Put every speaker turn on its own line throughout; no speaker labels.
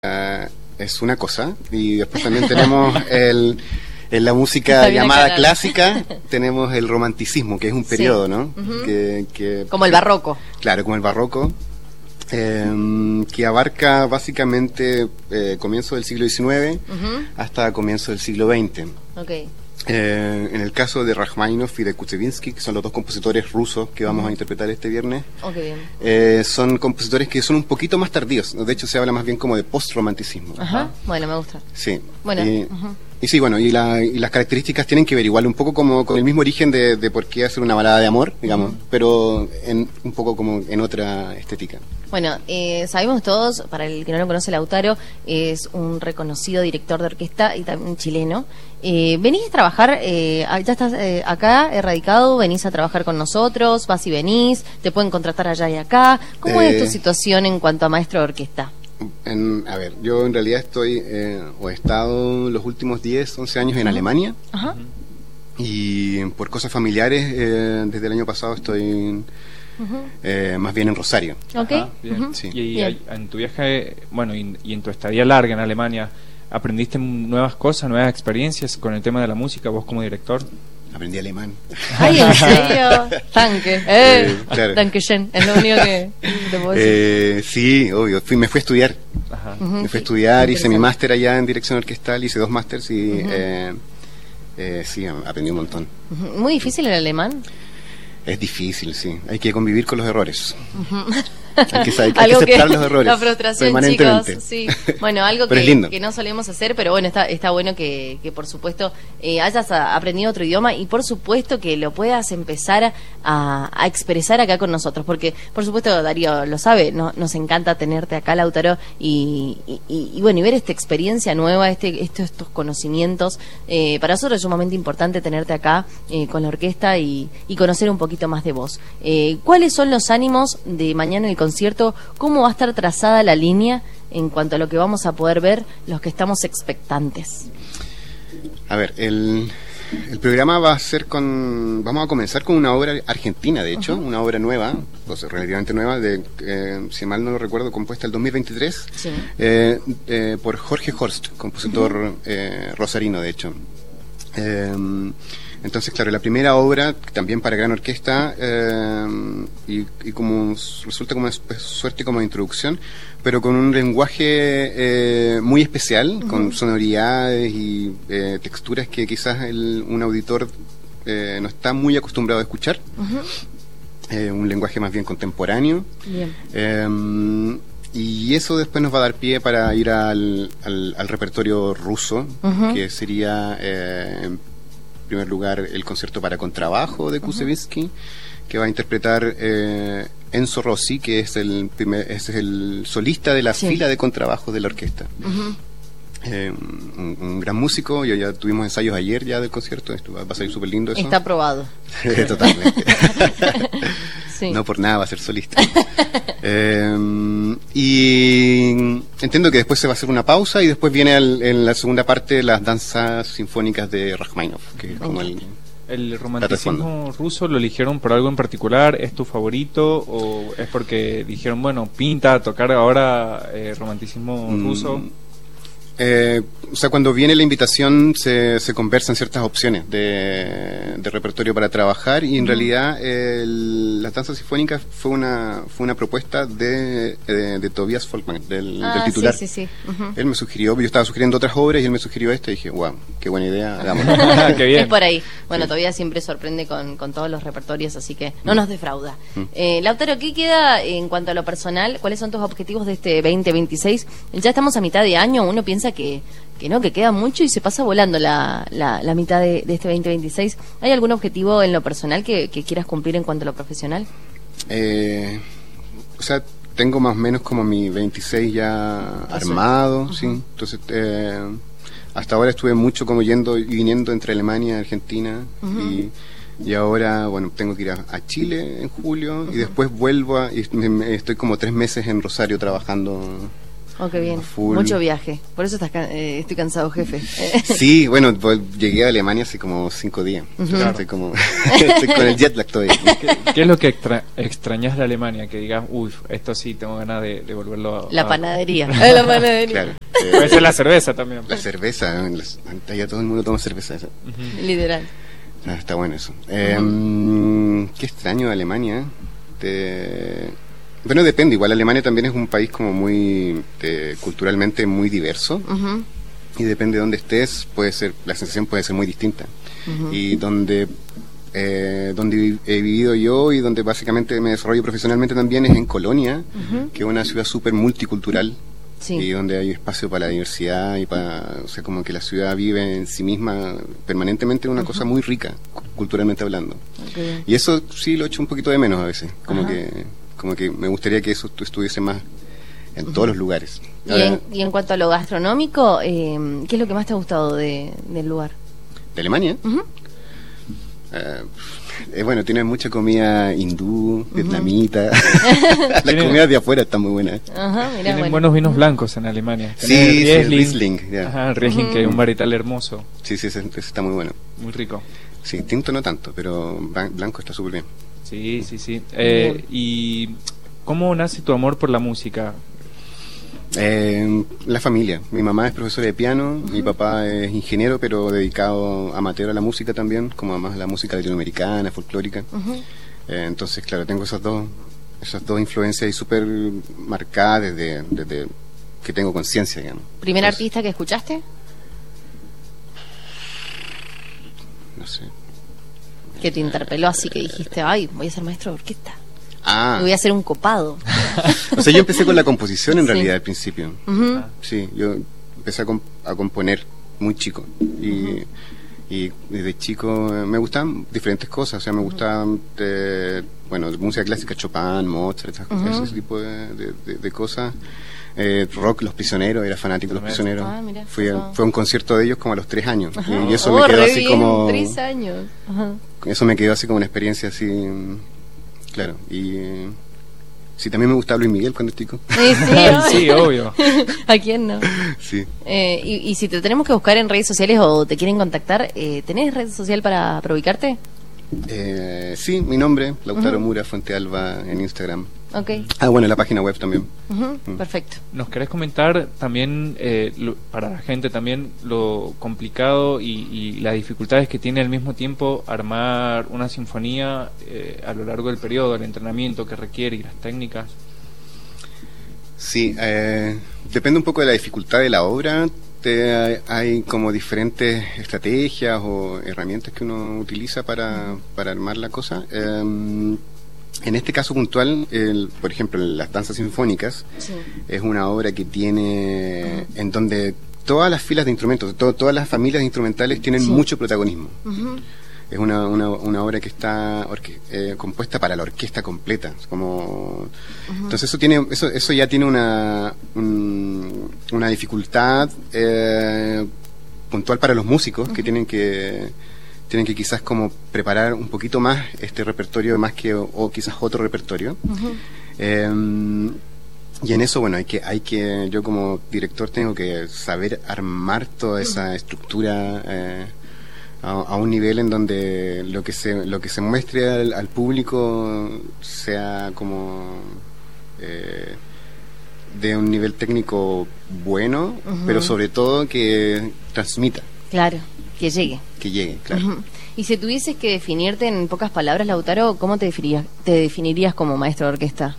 es una cosa, y después también tenemos en la música llamada clásica tenemos el romanticismo, que es un periodo, ¿no?
Como el barroco.
Claro, como el barroco, que abarca básicamente comienzo del siglo XIX hasta comienzo del siglo XX.
Okay.
En el caso de Rachmaninoff y de Kuchevinsky, que son los dos compositores rusos que vamos a interpretar este viernes, son compositores que son un poquito más tardíos. De hecho, se habla más bien como de post-romanticismo.
Bueno, me gusta.
Sí. Bueno. Y sí, bueno, y las características tienen que ver igual un poco como con el mismo origen de por qué hacer una balada de amor, digamos, pero un poco como en otra estética.
Bueno, sabemos todos, para el que no lo conoce, Lautaro es un reconocido director de orquesta y también chileno. ¿Venís a trabajar, ya estás acá, radicado, venís a trabajar con nosotros, vas y venís, te pueden contratar allá y acá? ¿Cómo es tu situación en cuanto a maestro de orquesta?
A ver, yo en realidad he estado los últimos 10, 11 años en Alemania. Y por cosas familiares, desde el año pasado estoy más bien en Rosario.
Bien.
Sí.
Y en tu viaje, bueno, y en tu estadía larga en Alemania, ¿aprendiste nuevas cosas, nuevas experiencias con el tema de la música, vos como director?
Aprendí alemán.
Ay, ¿en serio? Danke.
Claro.
Dankeschön. Es lo único que te puedo decir.
Sí, obvio. Me fui a estudiar. Me fui a estudiar, hice mi máster allá en dirección orquestal, hice 2 másters y sí, aprendí un montón.
¿Muy difícil el alemán?
Es difícil, sí. Hay que convivir con los errores. Hay que aceptar los errores.
La frustración, chicos. Sí. Bueno, algo que no solemos hacer, pero bueno, está bueno que por supuesto hayas aprendido otro idioma y por supuesto que lo puedas empezar a expresar acá con nosotros, porque por supuesto Darío lo sabe, nos encanta tenerte acá, Lautaro, y bueno, y ver esta experiencia nueva, estos conocimientos. Para nosotros es sumamente importante tenerte acá con la orquesta y conocer un poquito más de vos. ¿Cuáles son los ánimos de mañana en el concierto? ¿Cómo va a estar trazada la línea en cuanto a lo que vamos a poder ver los que estamos expectantes?
A ver, el programa va a ser vamos a comenzar con una obra argentina, de hecho, una obra nueva, pues relativamente nueva, si mal no lo recuerdo, compuesta el 2023, por Jorge Horst, compositor rosarino, de hecho. Entonces, claro, la primera obra, también para gran orquesta, y como resulta como una suerte como de introducción, pero con un lenguaje muy especial, con sonoridades y texturas que quizás un auditor no está muy acostumbrado a escuchar. Un lenguaje más bien contemporáneo. Y eso después nos va a dar pie para ir al repertorio ruso, que sería... en primer lugar, el concierto para contrabajo de Kuchevinsky, que va a interpretar Enzo Rossi, que es el solista de la fila de contrabajo de la orquesta. Un gran músico. Ya tuvimos ensayos ayer ya del concierto. Esto va a salir súper lindo eso.
Está aprobado.
Totalmente. No por nada va a ser solista. Y entiendo que después se va a hacer una pausa y después viene en la segunda parte las danzas sinfónicas de Rachmaninoff, que es como
¿El romanticismo ruso lo eligieron por algo en particular? ¿Es tu favorito? ¿O es porque dijeron, bueno, pinta tocar ahora romanticismo ruso?
O sea, cuando viene la invitación se conversan ciertas opciones de repertorio para trabajar, y en realidad las danzas sinfónicas fue una propuesta de Tobias Folkman, del titular.
Sí.
Él me sugirió, yo estaba sugiriendo otras obras y él me sugirió esta y dije, wow, qué buena idea, hagámoslo.
Qué bien. Es por ahí. Bueno, Tobias siempre sorprende con todos los repertorios, así que no nos defrauda. Lautaro, ¿qué queda en cuanto a lo personal? ¿Cuáles son tus objetivos de este 2026? Ya estamos a mitad de año, uno piensa que queda mucho y se pasa volando la mitad de este 2026. ¿Hay algún objetivo en lo personal que quieras cumplir en cuanto a lo profesional?
O sea, tengo más o menos como mi 26 ya armado, sí. Entonces, hasta ahora estuve mucho como yendo y viniendo entre Alemania y Argentina, y ahora, bueno, tengo que ir a Chile en julio, y después vuelvo y estoy como 3 meses en Rosario trabajando
Oh, qué bien. Mucho viaje. Por eso estoy cansado, jefe.
Sí, bueno, pues llegué a Alemania hace como 5 días. Claro. Estoy con el jet lag todavía.
¿Qué es lo que extrañas de Alemania? Que digas, uy, esto sí, tengo ganas de volverlo
La panadería. La panadería.
Claro.
Puede ser la cerveza también.
La cerveza. Allá todo el mundo toma cerveza.
Literal.
Está bueno eso. Qué extraño de Alemania. Bueno, depende. Igual Alemania también es un país como muy culturalmente muy diverso. Y depende de dónde estés, la sensación puede ser muy distinta. Y donde he vivido yo y donde básicamente me desarrollo profesionalmente también es en Colonia, que es una ciudad súper multicultural. Sí. Y donde hay espacio para la diversidad y o sea, como que la ciudad vive en sí misma permanentemente una cosa muy rica, culturalmente hablando. Okay. Y eso sí lo echo un poquito de menos a veces, como que me gustaría que eso estuviese más en todos los lugares.
Y en cuanto a lo gastronómico, ¿qué es lo que más te ha gustado del lugar?
¿De Alemania? Bueno, tiene mucha comida hindú, vietnamita. Las comidas de afuera están muy buenas.
Tienen buenos vinos blancos en Alemania.
Sí, Riesling.
Riesling, que es un varietal hermoso.
Sí, ese está muy bueno.
Muy rico.
Sí, tinto no tanto, pero blanco está súper bien.
Sí. ¿Y cómo nace tu amor por la música?
La familia. Mi mamá es profesora de piano, mi papá es ingeniero, pero dedicado amateur a la música también, como además a la música latinoamericana, folclórica. Entonces, claro, tengo esas dos influencias y súper marcadas desde que tengo conciencia, digamos.
¿Primer artista que escuchaste?
No sé.
Que te interpeló así, que dijiste, ay, voy a ser maestro de orquesta.
Y
voy a hacer un copado.
O sea, yo empecé con la composición en realidad al principio. Sí, yo empecé a componer muy chico. Y desde chico me gustaban diferentes cosas. O sea, me gustaban, música clásica, Chopin, Mozart, ese tipo de cosas. Rock, Los Prisioneros, era fanático de Los Prisioneros. Fue a un concierto de ellos como a los 3 años. Y eso me quedó así como...
3 años.
Eso me quedó así como una experiencia así... Claro, y sí, también me gustaba Luis Miguel cuando chico.
Sí, obvio.
¿A quién no?
Sí.
Y si te tenemos que buscar en redes sociales o te quieren contactar, ¿tenés red social para ubicarte?
Sí, mi nombre, Lautaro Mura Fuentealba en Instagram.
Okay.
Bueno, la página web también.
Perfecto.
¿Nos querés comentar también, para la gente también, lo complicado y las dificultades que tiene al mismo tiempo armar una sinfonía a lo largo del periodo, el entrenamiento que requiere y las técnicas?
Sí, depende un poco de la dificultad de la obra. Hay como diferentes estrategias o herramientas que uno utiliza para armar la cosa. En este caso puntual, por ejemplo, las danzas sinfónicas, es una obra que tiene, en donde todas las filas de instrumentos, todas las familias instrumentales tienen mucho protagonismo. Es una obra que está compuesta para la orquesta completa, como entonces eso ya tiene una dificultad puntual para los músicos que tienen que quizás como preparar un poquito más este repertorio más que o quizás otro repertorio. Y en eso, bueno, yo como director tengo que saber armar toda esa estructura a un nivel en donde lo que se muestre al público sea como de un nivel técnico bueno, pero sobre todo que transmita.
Claro, que llegue.
Claro.
Y si tuvieses que definirte en pocas palabras, Lautaro, ¿cómo te definirías como maestro de orquesta?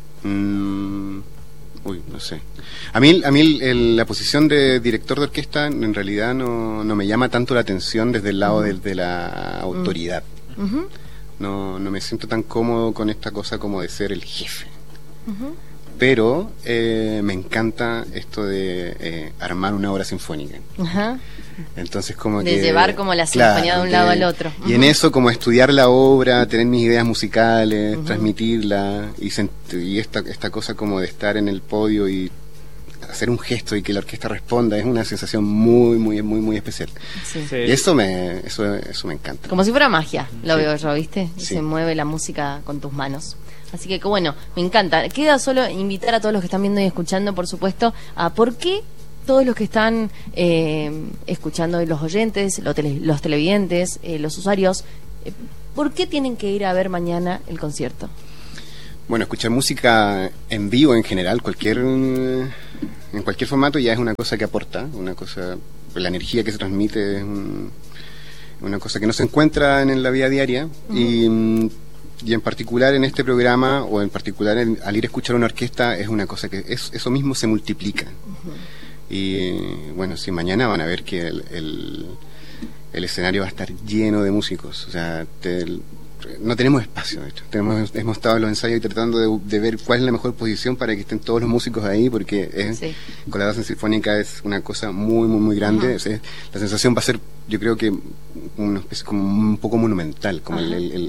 No sé. A mí la posición de director de orquesta en realidad no me llama tanto la atención desde el lado de la autoridad. No me siento tan cómodo con esta cosa como de ser el jefe. Pero me encanta esto de armar una obra sinfónica. Entonces como
de llevar como la sinfonía de un lado al otro.
Y en eso como estudiar la obra, tener mis ideas musicales, transmitirla y esta cosa como de estar en el podio y hacer un gesto y que la orquesta responda es una sensación muy muy muy muy especial. Y eso me encanta.
Como si fuera magia, lo veo yo, ¿viste? Y se mueve la música con tus manos. Así que bueno, me encanta. Queda solo invitar a todos los que están viendo y escuchando, por supuesto, a por qué todos los que están escuchando, los oyentes, los televidentes, los usuarios, ¿por qué tienen que ir a ver mañana el concierto?
Bueno, escuchar música en vivo en general, en cualquier formato ya es una cosa que aporta, una cosa, la energía que se transmite es una cosa que no se encuentra en la vida diaria. Y en particular en este programa, o en particular al ir a escuchar una orquesta, es una cosa que eso mismo se multiplica. Y bueno, si mañana van a ver que el escenario va a estar lleno de músicos, o sea, no tenemos espacio, de hecho. Hemos estado en los ensayos tratando de ver cuál es la mejor posición para que estén todos los músicos ahí, porque con la base sinfónica es una cosa muy, muy, muy grande. O sea, la sensación va a ser, yo creo que una especie como un poco monumental, como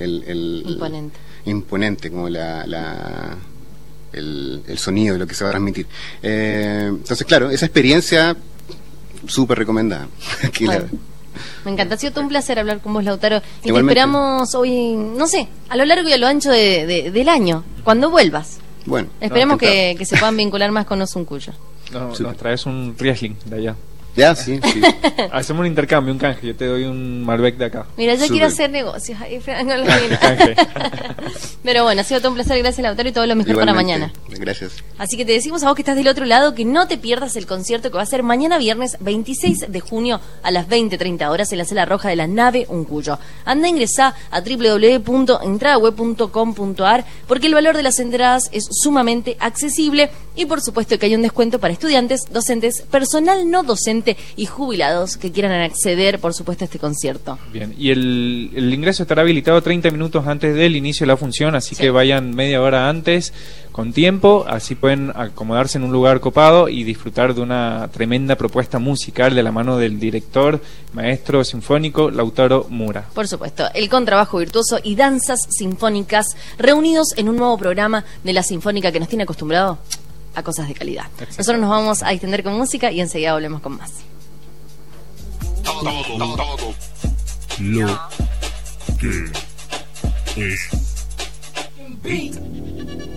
imponente, como el sonido de lo que se va a transmitir. Entonces, claro, esa experiencia súper recomendada.
Me encanta, ha sido todo un placer hablar con vos, Lautaro. Y te esperamos hoy, no sé, a lo largo y a lo ancho del año, cuando vuelvas.
Bueno,
esperemos que se puedan vincular más con Osuncuyo.
Nos traes un Riesling de allá.
Ya, sí.
Hacemos un intercambio, un canje. Yo te doy un Malbec de acá.
Mira, yo quiero hacer negocios ahí, Pero bueno, ha sido todo un placer. Gracias, Lautaro, y todo lo mejor para mañana.
Gracias.
Así que te decimos a vos que estás del otro lado que no te pierdas el concierto que va a ser mañana viernes 26 de junio a las 20:30 horas en la Sala Roja de la Nave Uncuyo. Anda, ingresá a www.entradaweb.com.ar porque el valor de las entradas es sumamente accesible y por supuesto que hay un descuento para estudiantes, docentes, personal no docente y jubilados que quieran acceder, por supuesto, a este concierto.
Bien, y el ingreso estará habilitado 30 minutos antes del inicio de la función, así que vayan media hora antes, con tiempo, así pueden acomodarse en un lugar copado y disfrutar de una tremenda propuesta musical de la mano del director, maestro sinfónico Lautaro Mura.
Por supuesto, el contrabajo virtuoso y danzas sinfónicas reunidos en un nuevo programa de la Sinfónica que nos tiene acostumbrado a cosas de calidad. Nosotros nos vamos a extender con música y enseguida volvemos con más.
Lo que es beat.